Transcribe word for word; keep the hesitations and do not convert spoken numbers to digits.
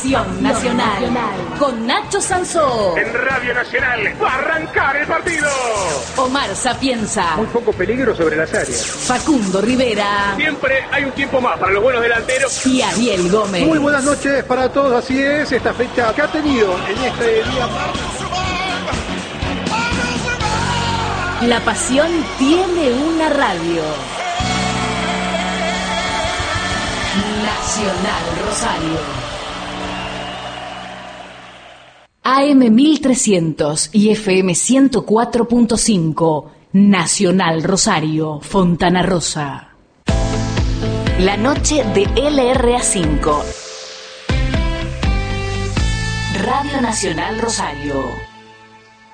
Pasión Nacional, con Nacho Sansó. En Radio Nacional va a arrancar el partido. Omar Sapienza. Muy poco peligro sobre las áreas. Facundo Rivera. Siempre hay un tiempo más para los buenos delanteros. Y Ariel Gómez. Muy buenas noches para todos, así es, esta fecha que ha tenido en este día. La pasión tiene una radio. Nacional Rosario. A M mil trescientos y F M ciento cuatro punto cinco. Nacional Rosario, Fontana Rosa. La noche de L R A cinco. Radio Nacional Rosario.